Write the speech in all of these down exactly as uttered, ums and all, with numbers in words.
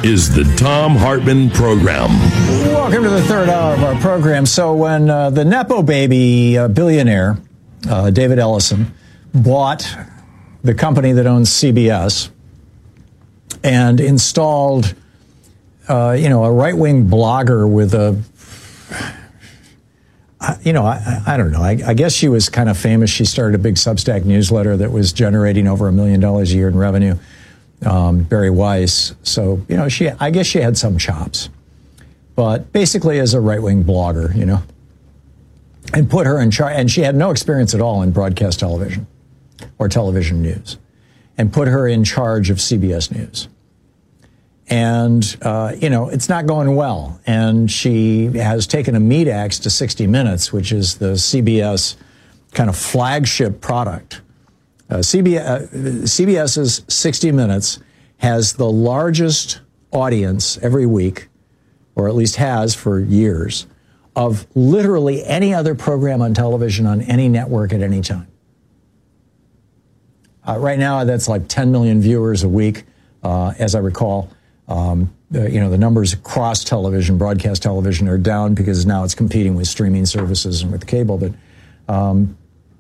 is the Thom Hartmann Program. Welcome to the third hour of our program. So when uh, the Nepo baby uh, billionaire, uh, David Ellison, bought the company that owns C B S and installed, uh, you know, a right-wing blogger with a, you know, I, I don't know. I, I guess she was kind of famous. She started a big Substack newsletter that was generating over a million dollars a year in revenue. Um, Barry Weiss. So, you know, she, I guess she had some chops, but basically as a right-wing blogger, you know, and put her in charge. And she had no experience at all in broadcast television or television news, and put her in charge of C B S News. And, uh, you know, it's not going well. And she has taken a meat axe to sixty minutes, which is the C B S kind of flagship product. Uh, C B S, uh, CBS's sixty minutes has the largest audience every week, or at least has for years, of literally any other program on television on any network at any time. Uh, right now, that's like ten million viewers a week, uh, as I recall. Um, the, you know, the numbers across television, broadcast television, are down because now it's competing with streaming services and with cable. But um,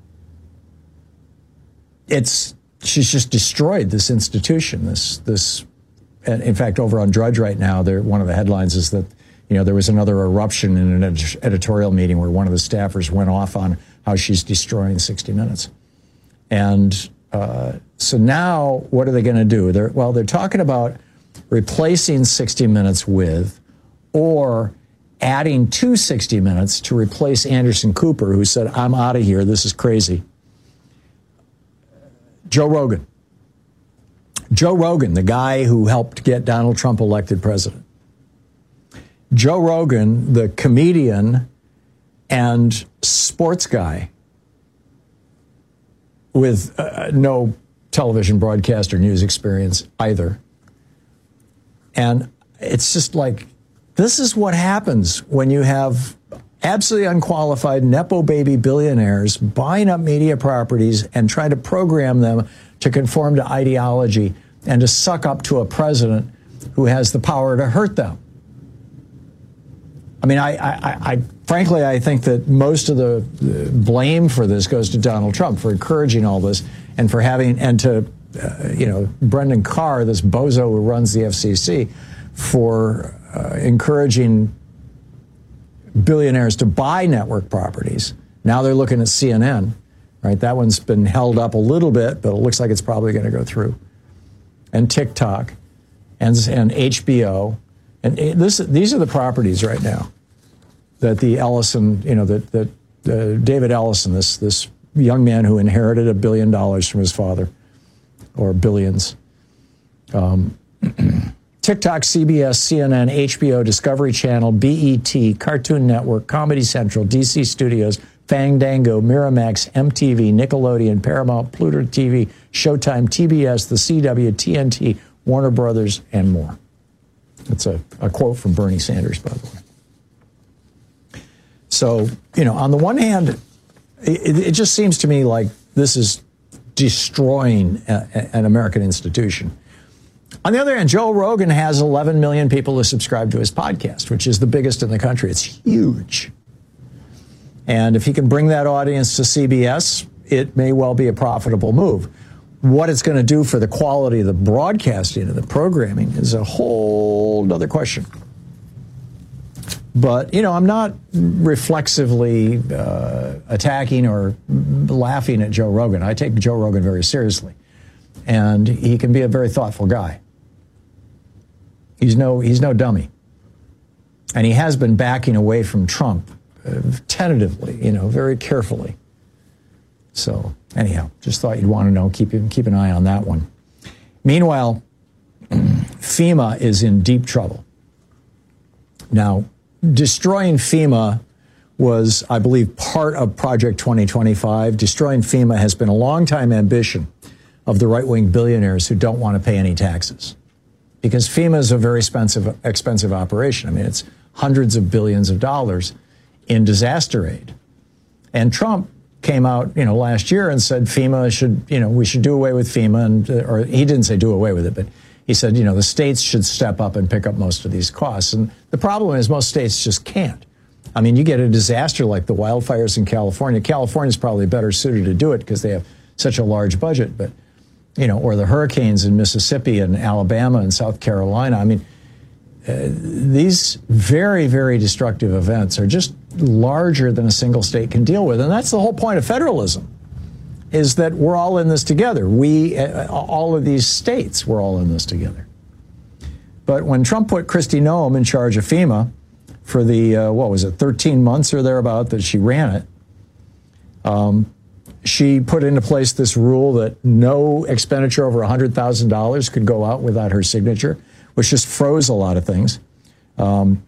it's she's just destroyed this institution. This this, and in fact, over on Drudge right now, there one of the headlines is that you know there was another eruption in an ed- editorial meeting where one of the staffers went off on how she's destroying sixty minutes, and uh, so now what are they going to do? They're well, they're talking about replacing sixty minutes with, or adding to sixty minutes to replace Anderson Cooper, who said, "I'm out of here. This is crazy." Joe Rogan. Joe Rogan, the guy who helped get Donald Trump elected president. Joe Rogan, the comedian and sports guy with uh, no television broadcast or news experience either. And it's just like, this is what happens when you have absolutely unqualified Nepo baby billionaires buying up media properties and trying to program them to conform to ideology and to suck up to a president who has the power to hurt them. I mean, I, I, I frankly, I think that most of the blame for this goes to Donald Trump for encouraging all this and for having, and to, uh, you know, Brendan Carr, this bozo who runs the F C C, for uh, encouraging billionaires to buy network properties. Now they're looking at C N N, right? That one's been held up a little bit, but it looks like it's probably going to go through. And TikTok, and and H B O, and this these are the properties right now that the Ellison, you know, that that uh, David Ellison, this this young man who inherited a billion dollars from his father, or billions. Um, TikTok, C B S, C N N, H B O, Discovery Channel, B E T, Cartoon Network, Comedy Central, D C Studios, Fandango, Miramax, M T V, Nickelodeon, Paramount, Pluto T V, Showtime, T B S, The C W, T N T, Warner Brothers, and more. That's a, a quote from Bernie Sanders, by the way. So, you know, on the one hand, it, it just seems to me like this is destroying a, an American institution. On the other hand, Joe Rogan has eleven million people who subscribe to his podcast, which is the biggest in the country. It's huge. And if he can bring that audience to C B S, it may well be a profitable move. What it's going to do for the quality of the broadcasting and the programming is a whole other question. But, you know, I'm not reflexively uh, attacking or laughing at Joe Rogan. I take Joe Rogan very seriously. And he can be a very thoughtful guy. He's no he's no dummy. And he has been backing away from Trump uh, tentatively, you know, very carefully. So anyhow, just thought you'd want to know, keep, keep an eye on that one. Meanwhile, FEMA is in deep trouble. Now, destroying FEMA was, I believe, part of Project twenty twenty-five. Destroying FEMA has been a long-time ambition of the right-wing billionaires who don't want to pay any taxes. Because FEMA is a very expensive, expensive operation. I mean, it's hundreds of billions of dollars in disaster aid. And Trump came out, you know, last year and said FEMA should, you know, we should do away with FEMA. And, or he didn't say do away with it, but he said, you know, the states should step up and pick up most of these costs. And the problem is most states just can't. I mean, you get a disaster like the wildfires in California. California's probably better suited to do it because they have such a large budget, but, you know, or the hurricanes in Mississippi and Alabama and South Carolina. I mean, uh, these very, very destructive events are just larger than a single state can deal with. And that's the whole point of federalism, is that we're all in this together. We, uh, all of these states, we're all in this together. But when Trump put Kristi Noem in charge of FEMA for the, uh, what was it, thirteen months or thereabout that she ran it, um, she put into place this rule that no expenditure over one hundred thousand dollars could go out without her signature, which just froze a lot of things. Um,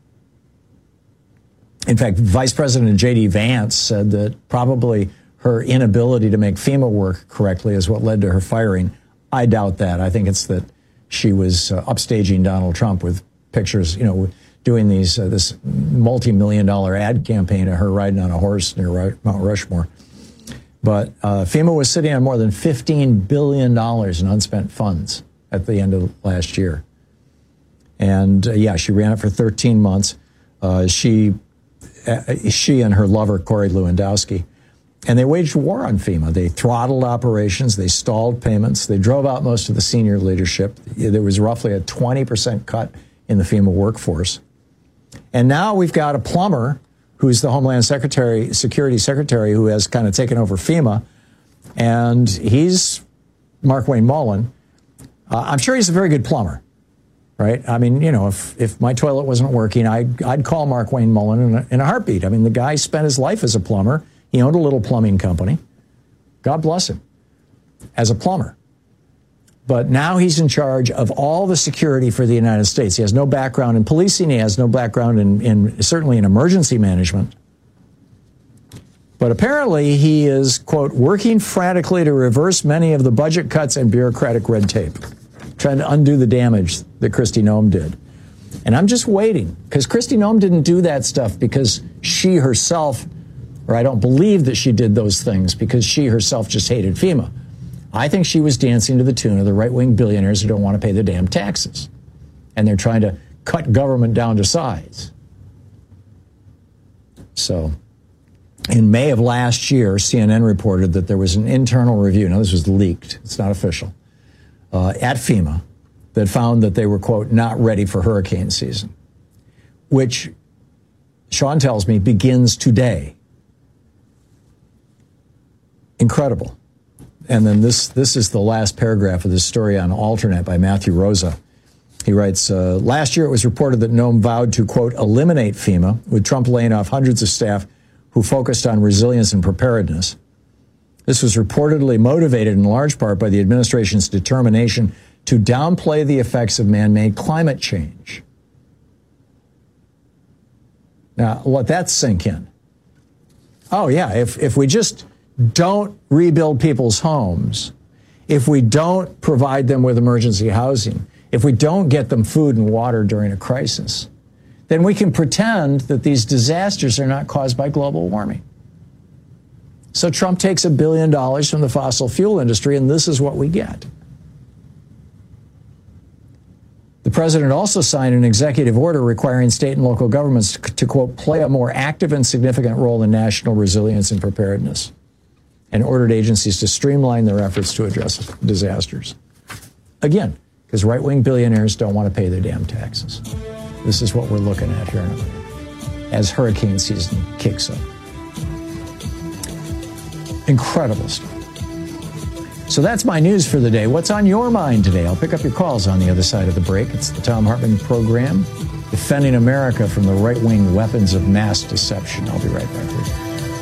in fact, Vice President J D Vance said that probably her inability to make FEMA work correctly is what led to her firing. I doubt that. I think it's that she was uh, upstaging Donald Trump with pictures, you know, doing these uh, this multi-million dollar ad campaign of her riding on a horse near Mount Rushmore. But uh, FEMA was sitting on more than fifteen billion dollars in unspent funds at the end of last year. And uh, yeah, she ran it for thirteen months. Uh, she, uh, she and her lover, Corey Lewandowski, and they waged war on FEMA. They throttled operations. They stalled payments. They drove out most of the senior leadership. There was roughly a twenty percent cut in the FEMA workforce. And now we've got a plumber who's the Homeland Secretary, Security Secretary, who has kind of taken over FEMA. And he's Markwayne Mullin. Uh, I'm sure he's a very good plumber, right? I mean, you know, if, if my toilet wasn't working, I'd, I'd call Markwayne Mullin in a, in a heartbeat. I mean, the guy spent his life as a plumber. He owned a little plumbing company. God bless him, as a plumber. But now he's in charge of all the security for the United States. He has no background in policing. He has no background in, in certainly in emergency management. But apparently he is, quote, working frantically to reverse many of the budget cuts and bureaucratic red tape, trying to undo the damage that Kristi Noem did. And I'm just waiting, because Kristi Noem didn't do that stuff because she herself, or I don't believe that she did those things because she herself just hated FEMA. I think she was dancing to the tune of the right-wing billionaires who don't want to pay the damn taxes. And they're trying to cut government down to size. So, in May of last year, C N N reported that there was an internal review. Now, this was leaked. It's not official. Uh, at FEMA that found that they were, quote, not ready for hurricane season, which, Sean tells me, begins today. Incredible. And then this this is the last paragraph of this story on Alternet by Matthew Rosa. He writes, uh, last year it was reported that Noem vowed to, quote, eliminate FEMA, with Trump laying off hundreds of staff who focused on resilience and preparedness. This was reportedly motivated in large part by the administration's determination to downplay the effects of man-made climate change. Now, let that sink in. Oh, yeah, if, if we just don't rebuild people's homes, if we don't provide them with emergency housing, if we don't get them food and water during a crisis, then we can pretend that these disasters are not caused by global warming. So Trump takes a billion dollars from the fossil fuel industry, and this is what we get. The president also signed an executive order requiring state and local governments to, to, quote, play a more active and significant role in national resilience and preparedness, and ordered agencies to streamline their efforts to address disasters. Again, because right-wing billionaires don't want to pay their damn taxes. This is what we're looking at here in a minute as hurricane season kicks up. Incredible stuff. So that's my news for the day. What's on your mind today? I'll pick up your calls on the other side of the break. It's the Thom Hartmann Program, defending America from the right-wing weapons of mass deception. I'll be right back with you.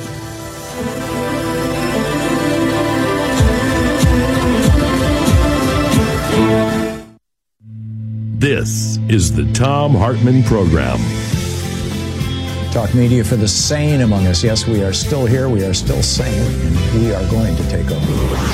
This is the Thom Hartmann Program. Talk media for the sane among us. Yes, we are still here. We are still sane, and we are going to take over.